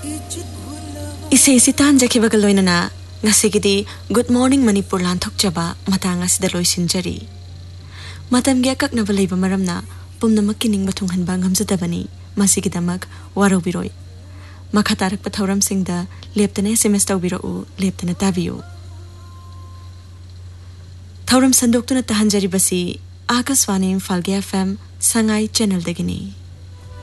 इसे सितान जखिबगा लोइनना ngasiगidi good morning manipur lanthokjaba matang asida loisinjari matam ge kaknaba leiba maramna pumnamak kining bathung hanba ngamjadabani masigidamak warobiroi makhatarak pathoram singda leptane sms tawbirau leptana tabiu thoram sandoktuna tahanjari basi akaswani falge fm sangai channel degini